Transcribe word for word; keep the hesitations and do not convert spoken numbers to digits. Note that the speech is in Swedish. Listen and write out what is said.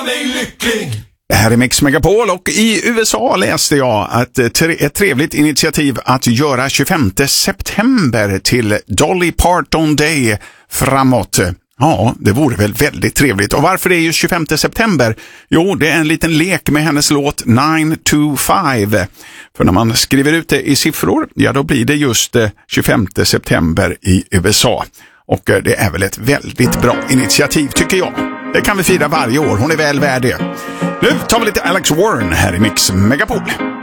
göra mig lycklig. Det här är Mix Megapol och i U S A läste jag att ett trevligt initiativ att göra tjugofemte september till Dolly Parton Day framåt. Ja, det vore väl väldigt trevligt. Och varför det är ju tjugofemte september? Jo, det är en liten lek med hennes låt nine two five. För när man skriver ut det i siffror, ja då blir det just tjugofemte september i U S A. Och det är väl ett väldigt bra initiativ tycker jag. Det kan vi fira varje år, hon är väl värd det. Nu tar vi lite Alex Warren här i Mix Megapol.